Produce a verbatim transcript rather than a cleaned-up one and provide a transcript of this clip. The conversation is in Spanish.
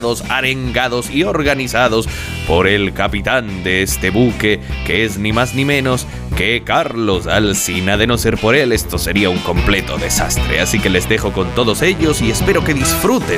arengados y organizados por el capitán de este buque, que es ni más ni menos que Carlos Alsina. De no ser por él, esto sería un completo desastre. Así que les dejo con todos ellos y espero que disfruten